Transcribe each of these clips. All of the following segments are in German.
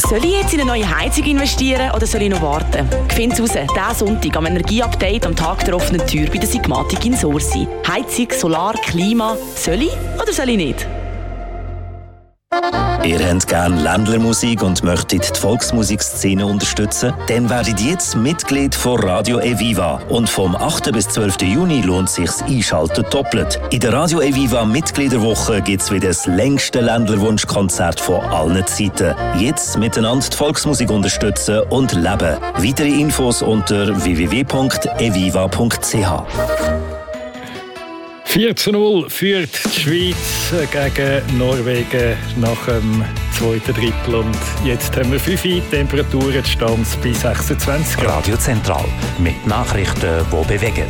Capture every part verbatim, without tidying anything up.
Soll ich jetzt in eine neue Heizung investieren oder soll ich noch warten? Find's raus, diesen Sonntag am Energieupdate am Tag der offenen Tür bei der Sigmatic in Sursi. Heizung, Solar, Klima. Soll ich oder soll ich nicht? Ihr habt gerne Ländlermusik und möchtet die Volksmusikszene unterstützen? Dann werdet jetzt Mitglied von Radio Eviva. Und vom achten bis zwölften Juni lohnt sich's Einschalten doppelt. In der Radio Eviva Mitgliederwoche gibt's wieder das längste Ländlerwunschkonzert von allen Zeiten. Jetzt miteinander die Volksmusik unterstützen und leben. Weitere Infos unter w w w punkt eviva punkt c h. vier zu null führt die Schweiz gegen Norwegen nach dem zweiten Drittel. Und jetzt haben wir fünf Temperaturen, Stand bei sechsundzwanzig Grad. Radio Zentral mit Nachrichten, die bewegen.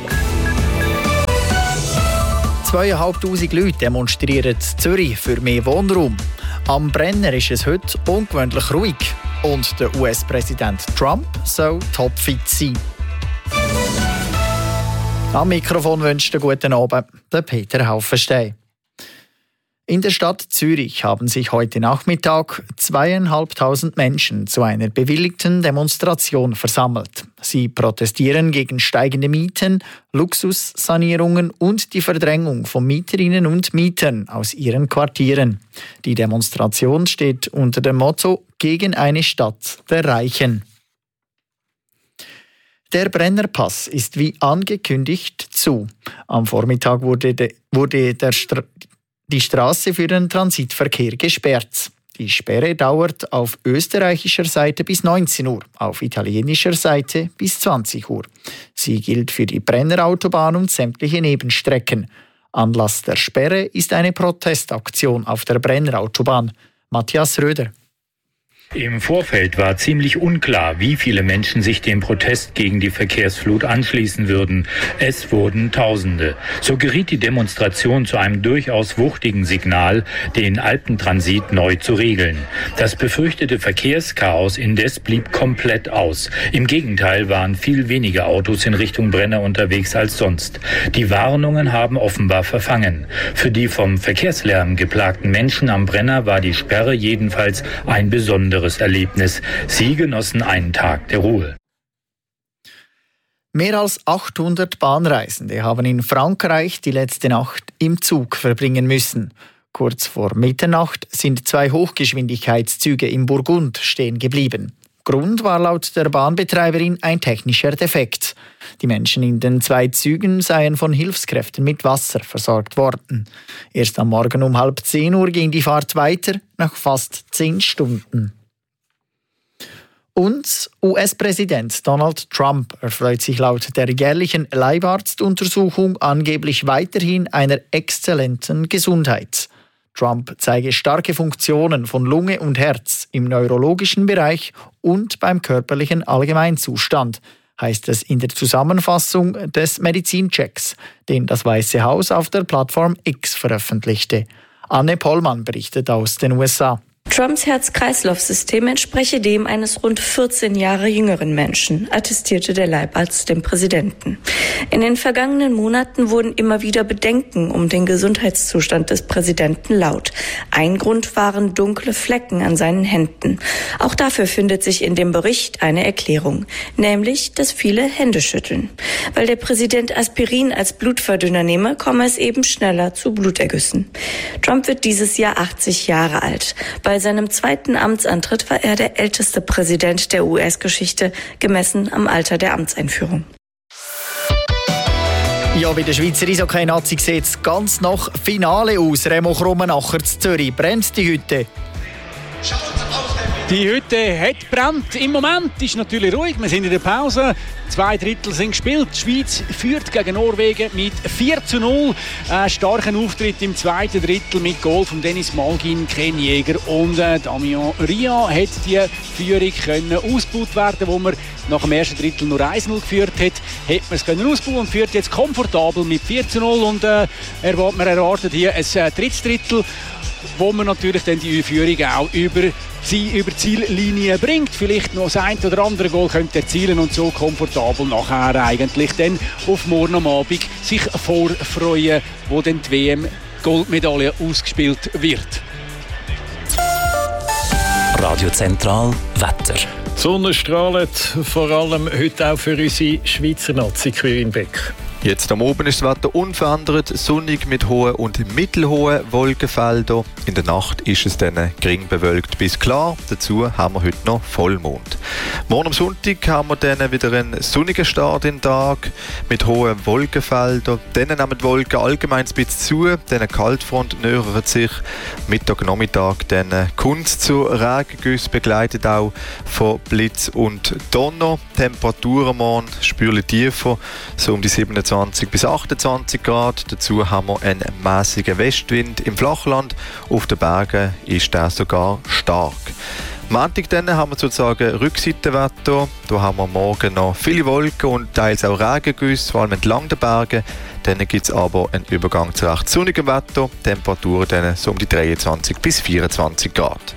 zweitausendfünfhundert Leute demonstrieren in Zürich für mehr Wohnraum. Am Brenner ist es heute ungewöhnlich ruhig. Und der U S-Präsident Trump soll topfit sein. Am Mikrofon wünscht einen guten Abend der Peter Haufenstein. In der Stadt Zürich haben sich heute Nachmittag zweieinhalbtausend Menschen zu einer bewilligten Demonstration versammelt. Sie protestieren gegen steigende Mieten, Luxussanierungen und die Verdrängung von Mieterinnen und Mietern aus ihren Quartieren. Die Demonstration steht unter dem Motto „Gegen eine Stadt der Reichen“. Der Brennerpass ist wie angekündigt zu. Am Vormittag wurde, de, wurde der Stra- die Straße für den Transitverkehr gesperrt. Die Sperre dauert auf österreichischer Seite bis neunzehn Uhr, auf italienischer Seite bis zwanzig Uhr. Sie gilt für die Brennerautobahn und sämtliche Nebenstrecken. Anlass der Sperre ist eine Protestaktion auf der Brennerautobahn. Matthias Röder. Im Vorfeld war ziemlich unklar, wie viele Menschen sich dem Protest gegen die Verkehrsflut anschließen würden. Es wurden Tausende. So geriet die Demonstration zu einem durchaus wuchtigen Signal, den Alpentransit neu zu regeln. Das befürchtete Verkehrschaos indes blieb komplett aus. Im Gegenteil waren viel weniger Autos in Richtung Brenner unterwegs als sonst. Die Warnungen haben offenbar verfangen. Für die vom Verkehrslärm geplagten Menschen am Brenner war die Sperre jedenfalls ein besonderes Erlebnis. Sie genossen einen Tag der Ruhe. Mehr als achthundert Bahnreisende haben in Frankreich die letzte Nacht im Zug verbringen müssen. Kurz vor Mitternacht sind zwei Hochgeschwindigkeitszüge im Burgund stehen geblieben. Grund war laut der Bahnbetreiberin ein technischer Defekt. Die Menschen in den zwei Zügen seien von Hilfskräften mit Wasser versorgt worden. Erst am Morgen um halb zehn Uhr ging die Fahrt weiter, nach fast zehn Stunden. Und U S-Präsident Donald Trump erfreut sich laut der jährlichen Leibarztuntersuchung angeblich weiterhin einer exzellenten Gesundheit. Trump zeige starke Funktionen von Lunge und Herz im neurologischen Bereich und beim körperlichen Allgemeinzustand, heißt es in der Zusammenfassung des Medizinchecks, den das Weiße Haus auf der Plattform X veröffentlichte. Anne Pollmann berichtet aus den U S A. Trumps Herz-Kreislauf-System entspreche dem eines rund vierzehn Jahre jüngeren Menschen, attestierte der Leibarzt dem Präsidenten. In den vergangenen Monaten wurden immer wieder Bedenken um den Gesundheitszustand des Präsidenten laut. Ein Grund waren dunkle Flecken an seinen Händen. Auch dafür findet sich in dem Bericht eine Erklärung, nämlich, dass viele Hände schütteln. Weil der Präsident Aspirin als Blutverdünner nehme, komme es eben schneller zu Blutergüssen. Trump wird dieses Jahr achtzig Jahre alt. Bei seinem zweiten Amtsantritt war er der älteste Präsident der U S-Geschichte, gemessen am Alter der Amtseinführung. Ja, bei der Schweizer Eishockey-Nazi sieht es ganz nach Finale aus. Remo Krummenacher zu Zürich. Brennt die Hütte? Die Hütte hat brennt. Im Moment ist natürlich ruhig. Wir sind in der Pause. Zwei Drittel sind gespielt. Die Schweiz führt gegen Norwegen mit vier zu null. Ein starker Auftritt im zweiten Drittel mit Goal von Dennis Malgin, Ken Jäger und äh, Damien Rian hat die Führung können ausgebaut werden, wo man nach dem ersten Drittel nur eins null geführt hat. Hat man es können ausbauen und führt jetzt komfortabel mit vier zu null. Und äh, man erwartet hier ein äh, drittes Drittel, wo man natürlich dann die Führung auch über sie über die Ziellinie bringt. Vielleicht noch das ein oder andere Goal könnte erzielen und so komfortabel nachher eigentlich dann auf morgen am Abend sich vorfreuen, wo dann die W M-Goldmedaille ausgespielt wird. Radio Radio Zentral Wetter. Die Sonne strahlt, vor allem heute auch für unsere Schweizer Nazi Quirin Beck. Jetzt am Oben ist das Wetter unverändert, sonnig mit hohen und mittelhohen Wolkenfeldern. In der Nacht ist es dann gering bewölkt bis klar. Dazu haben wir heute noch Vollmond. Morgen am Sonntag haben wir dann wieder einen sonnigen Start in den Tag mit hohen Wolkenfeldern. Dann nehmen die Wolken allgemein ein bisschen zu. Dann eine Kaltfront nähert sich. Mittag und Nachmittag dann kommt es zu Regengüssen, begleitet auch von Blitz und Donner. Temperaturen morgen spürlich tiefer, so um die siebenundzwanzig bis achtundzwanzig Grad. Dazu haben wir einen mäßigen Westwind im Flachland. Auf den Bergen ist der sogar stark. Am Montag dann haben wir sozusagen Rückseitenwetter. Da haben wir morgen noch viele Wolken und teils auch Regengüsse, vor allem entlang der Berge. Dann gibt es aber einen Übergang zu recht sonnigem Wetter. Temperaturen dann so um die dreiundzwanzig bis vierundzwanzig Grad.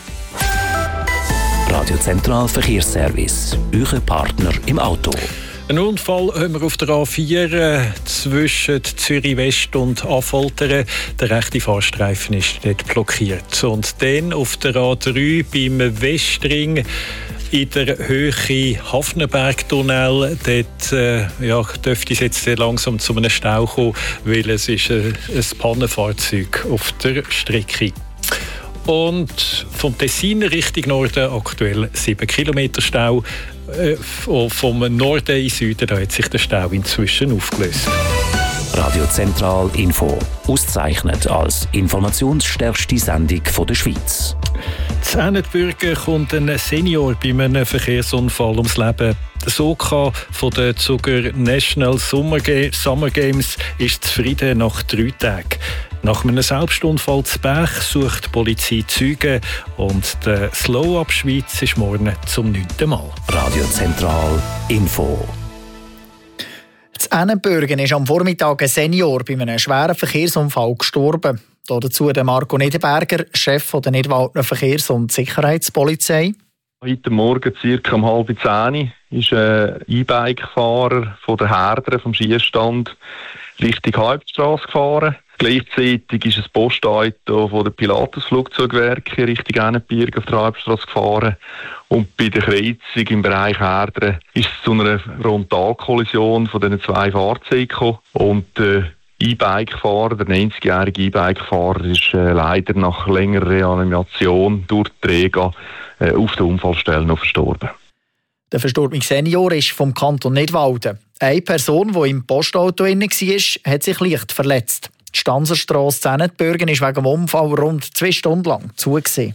Radio Zentral Verkehrsservice. Euer Partner im Auto. Ein Unfall haben wir auf der A vier äh, zwischen Zürich West und Affoltern. Der rechte Fahrstreifen ist dort blockiert. Und dann auf der A drei beim Westring in der Höhe Hafnenbergtunnel. Dort äh, ja, dürfte es jetzt langsam zu einem Stau kommen, weil es ist äh, ein Pannenfahrzeug auf der Strecke. Und vom Tessin Richtung Norden aktuell sieben Kilometer Stau. Äh, vom Norden in Süden da hat sich der Stau inzwischen aufgelöst. Radio Zentral Info. Ausgezeichnet als informationsstärkste Sendung der Schweiz. In Ennetbürgen kommt ein Senior bei einem Verkehrsunfall ums Leben. Der Soka von den Zuger National Summer Games ist zufrieden nach drei Tagen. Nach einem Selbstunfall zu Bech sucht die Polizei Zeugen und der Slow-Up Schweiz ist morgen zum neunten Mal. Radio Zentral Info. In Ennenbürgen ist am Vormittag ein Senior bei einem schweren Verkehrsunfall gestorben. Dazu der Marco Niederberger, Chef der Nidwaldner Verkehrs- und Sicherheitspolizei. Heute Morgen, circa um halb zehn, ist ein E-Bike-Fahrer von der Herdere vom Schießstand Richtung Hauptstrasse gefahren. Gleichzeitig ist ein Postauto von der Pilatus-Flugzeugwerke Richtung Ennenbürgen auf der Hauptstrasse gefahren. Und bei der Kreuzung im Bereich Herdere ist es zu einer Frontalkollision von diesen zwei Fahrzeugen gekommen. Und der E-Bike-Fahrer, der neunzigjährige E-Bike-Fahrer, ist äh, leider nach längerer Reanimation durch die Träger äh, auf der Unfallstelle noch verstorben. Der verstorbene Senior ist vom Kanton Nidwalden. Eine Person, die im Postauto drin war, hat sich leicht verletzt. Die Stanserstrasse in Ennetbürgen ist wegen dem Unfall rund zwei Stunden lang zugesehen.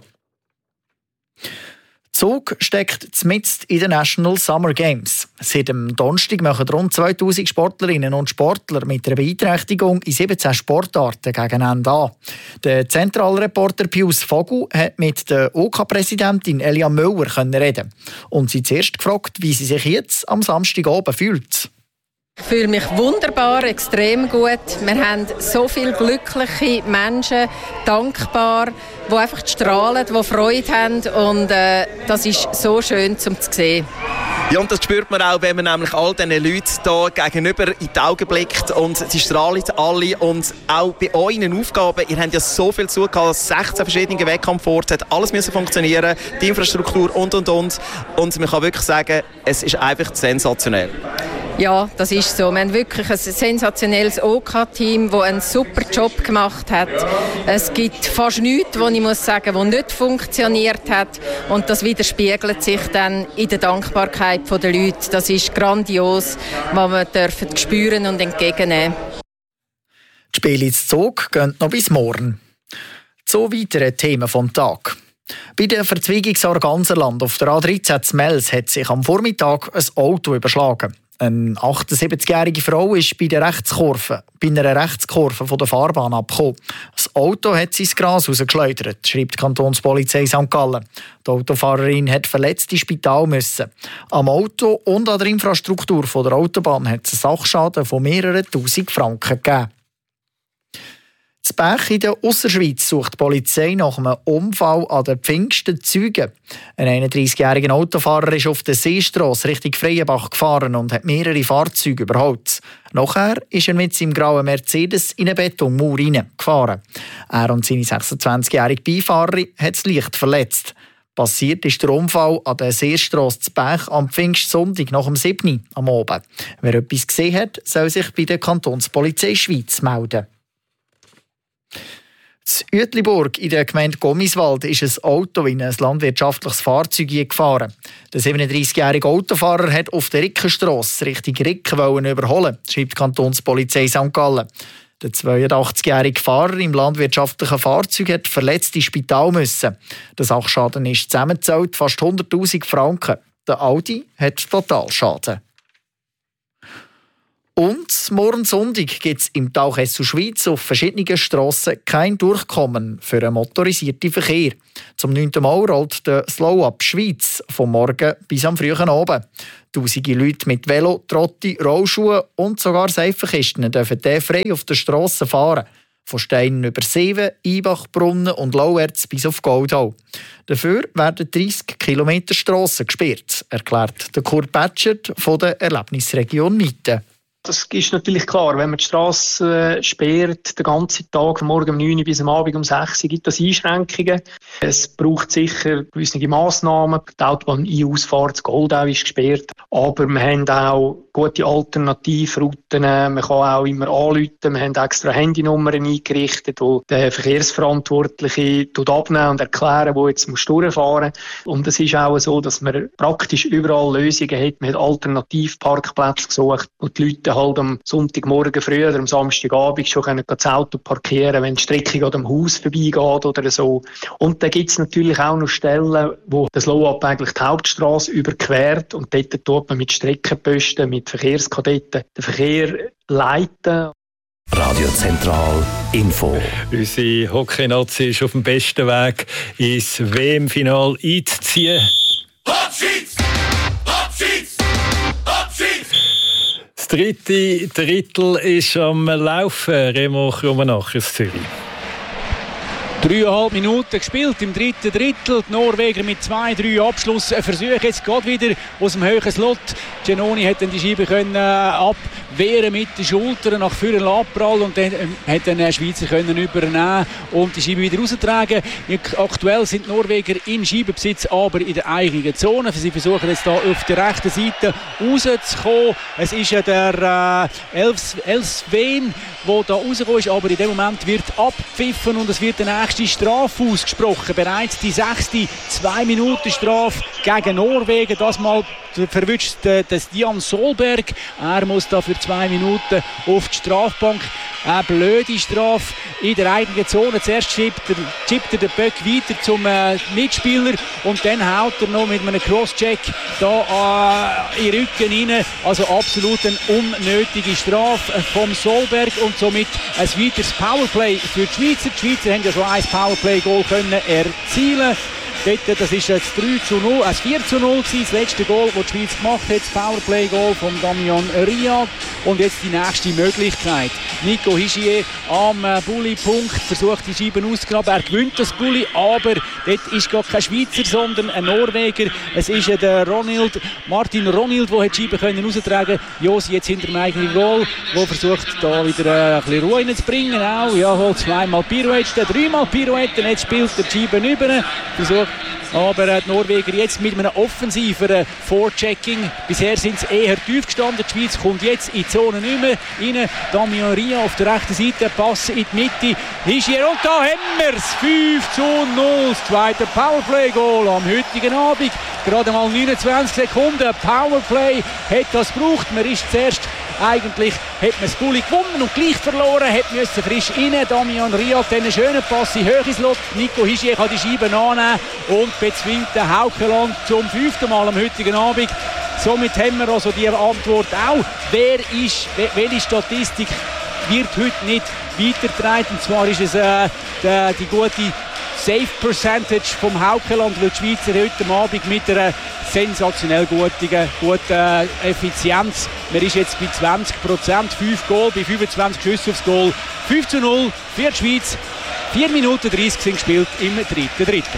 Zug steckt mitten in den National Summer Games. Seit dem Donnerstag machen rund zweitausend Sportlerinnen und Sportler mit einer Beeinträchtigung in siebzehn Sportarten gegeneinander an. Der Zentralreporter Pius Vogel hat mit der O K-Präsidentin Elia Müller reden und sie zuerst gefragt, wie sie sich jetzt am Samstagabend fühlt. Ich fühle mich wunderbar, extrem gut. Wir haben so viele glückliche Menschen, dankbar, die einfach strahlen, die Freude haben und äh, das ist so schön zum zu sehen. Ja, und das spürt man auch, wenn man nämlich all diesen Leuten hier gegenüber in die Augen blickt und sie strahlen alle und auch bei euren Aufgaben, ihr habt ja so viel zugehört, sechzehn verschiedene Wettkampforte, hat alles müssen funktionieren, die Infrastruktur und und und und man kann wirklich sagen, es ist einfach sensationell. Ja, das ist so. Wir haben wirklich ein sensationelles O K-Team, das einen super Job gemacht hat. Es gibt fast nichts, was ich muss sagen, was nicht funktioniert hat. Und das widerspiegelt sich dann in der Dankbarkeit der Leute. Das ist grandios, was wir dürfen spüren und entgegennehmen. Die Spiele ins Zug gehen noch bis morgen. So weitere Themen vom Tag. Bei der Verzweigungsorganserland auf der A dreizehn zu Mels hat sich am Vormittag ein Auto überschlagen. Eine achtundsiebzigjährige Frau ist bei, der Rechtskurve, bei einer Rechtskurve von der Fahrbahn abgekommen. Das Auto hat sie ins Gras rausgeschleudert, schreibt die Kantonspolizei Sankt Gallen. Die Autofahrerin hat verletzt ins Spital müssen. Am Auto und an der Infrastruktur von der Autobahn hat es einen Sachschaden von mehreren tausend Franken gegeben. In Bech in der Ausserschweiz sucht die Polizei nach einem Unfall an den Pfingsten Zügen. Ein einunddreißigjähriger Autofahrer ist auf der Seestrasse Richtung Freienbach gefahren und hat mehrere Fahrzeuge überholt. Nachher ist er mit seinem grauen Mercedes in eine Betonmauer hineingefahren. Er und seine sechsundzwanzigjährige Beifahrerin hat es leicht verletzt. Passiert ist der Unfall an der Seestrasse zu Bech am Pfingstsonntag nach dem siebten am Abend. Wer etwas gesehen hat, soll sich bei der Kantonspolizei Schweiz melden. In Uetliburg in der Gemeinde Gommiswald ist ein Auto in ein landwirtschaftliches Fahrzeug gefahren. Der siebenunddreißigjährige Autofahrer hat auf der Rickenstrasse Richtung Ricken überholen, schreibt die Kantonspolizei Sankt Gallen. Der zweiundachtzigjährige Fahrer im landwirtschaftlichen Fahrzeug hat verletzt ins Spital müssen. Der Sachschaden ist zusammengezahlt fast hunderttausend Franken. Der Audi hat Totalschaden. Und morgen Sonntag gibt es im Tal Chessel-Schweiz auf verschiedenen Strassen kein Durchkommen für einen motorisierten Verkehr. Zum neunten Mal rollt der Slow-Up Schweiz vom Morgen bis am frühen Abend. Tausende Leute mit Velo, Trotti, Rollschuhen und sogar Seifenkisten dürfen frei auf der Strasse fahren. Von Steinen über Seewen, Einbachbrunnen und Lauerz bis auf Goldau. Dafür werden dreissig Kilometer Strassen gesperrt, erklärt der Kurt Batschert von der Erlebnisregion Mitte. Das ist natürlich klar, wenn man die Strasse sperrt, den ganzen Tag, von morgen um neun Uhr bis am Abend um sechs Uhr, gibt es Einschränkungen. Es braucht sicher gewisse Massnahmen. Die Autobahn-Ein-Ausfahrt, das Goldau ist gesperrt. Aber wir haben auch gute Alternativrouten. Man kann auch immer anrufen. Wir haben extra Handynummern eingerichtet, wo der Verkehrsverantwortliche abnehmen und erklären, wo jetzt muss durchfahren muss. Und es ist auch so, dass man praktisch überall Lösungen hat. Man hat Alternativparkplätze gesucht, wo die Leute halt am Sonntagmorgen früh oder am Samstagabend schon können das Auto parkieren, wenn die Strecke gerade am Haus vorbeigeht oder so. Und dann gibt es natürlich auch noch Stellen, wo das Slow-Up eigentlich die Hauptstrasse überquert und dort tut man mit Streckenposten, mit Verkehrskadetten den Verkehr leiten. Radio Zentral Info. Unsere Hockey-Nazi ist auf dem besten Weg, ins W M-Final einzuziehen. Abschieds! Abschieds! Abschieds! Das dritte Drittel ist am Laufen. Remo Krummenach aus Zürich. Dreieinhalb Minuten gespielt im dritten Drittel. Die Norweger mit zwei, drei Abschlussversuchen. Jetzt geht wieder aus dem höheren Slot. Giannoni hat dann die Scheibe können abwehren mit den Schultern nach vorne abprall und dann hat dann der Schweizer können übernehmen und die Scheibe wieder raustragen. Aktuell sind die Norweger in Scheibenbesitz, aber in der eigenen Zone. Sie versuchen jetzt hier auf der rechten Seite rauszukommen. Es ist ja der äh, Elsven, der da rausgekommen ist, aber in dem Moment wird abgepfiffen und es wird der nächste Strafe ausgesprochen. Bereits die sechste zwei Minuten Strafe gegen Norwegen. Das mal verwünscht das Jan Solberg. Er muss da für zwei Minuten auf die Strafbank. Eine blöde Strafe in der eigenen Zone. Zuerst schiebt er, schiebt er den Böck weiter zum äh, Mitspieler und dann haut er noch mit einem Crosscheck da äh, in den Rücken rein. Also absolut eine unnötige Strafe vom Solberg und somit ein weiteres Powerplay für die Schweizer. Die Schweizer haben ja schon ein Powerplay-Goal können erzielen. Dort, das ist jetzt drei zu null, ein vier zu null gewesen, das letzte Goal, das die Schweiz gemacht hat, das Powerplay-Goal von Damian Riyad. Und jetzt die nächste Möglichkeit. Nico Hischier am Bulli-Punkt versucht die Scheiben auszugraben. Er gewinnt das Bulli, aber dort ist gar kein Schweizer, sondern ein Norweger. Es ist der Ronald, Martin Ronald, der die Scheiben können raustragen konnte. Josi jetzt hinter dem eigenen Goal, der versucht da wieder ein bisschen Ruhe reinzubringen. Auch, ja, holt zweimal Pirouette, dreimal Pirouette, jetzt spielt der die Scheiben über. Versucht aber die Norweger jetzt mit einem offensiven Vorchecking. Bisher sind sie eher tief gestanden. Die Schweiz kommt jetzt in die Zone nicht mehr rein. Damian Ria auf der rechten Seite, Pass in die Mitte. Hischier und da haben wir es. fünf zu null. Das zweite Powerplay-Goal am heutigen Abend. Gerade mal neunundzwanzig Sekunden. Powerplay hat das gebraucht. Man ist zuerst eigentlich hat man das Bulli gewonnen und gleich verloren, hat müssen frisch rein. Damian Riyad einen schönen Pass in höhere Slot. Nico Hischier kann die Scheibe annehmen und bezwingt den Haukeland zum fünften Mal am heutigen Abend. Somit haben wir also die Antwort auch. Wer ist, welche Statistik wird heute nicht weitergetragen? Und zwar ist es äh, die, die gute Safe Percentage vom Haukeland, weil die Schweizer heute Abend mit einer sensationell guten, guten Effizienz. Man ist jetzt bei zwanzig Prozent, fünf Goal, bei fünfundzwanzig Schüsse aufs Goal. fünf zu null für die Schweiz. vier Minuten dreißig sind gespielt im dritten Drittel.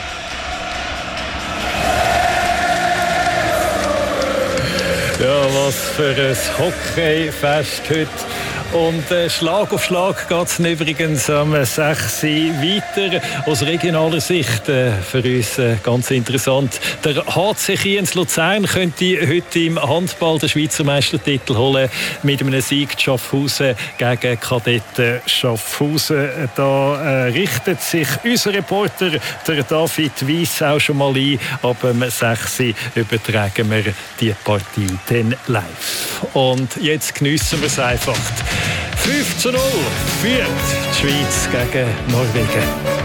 Ja, was für ein Hockeyfest heute Und äh, Schlag auf Schlag geht es übrigens am sechs weiter. Aus regionaler Sicht äh, für uns äh, ganz interessant. Der H C Kienz Luzern könnte heute im Handball den Schweizer Meistertitel holen mit einem Sieg Schaffhausen gegen Kadetten Schaffhausen. Da äh, richtet sich unser Reporter, der David Weiss, auch schon mal ein. Ab dem sechs übertragen wir die Partie dann live. Und jetzt geniessen wir es einfach. fünf zu null führt die Schweiz gegen Norwegen.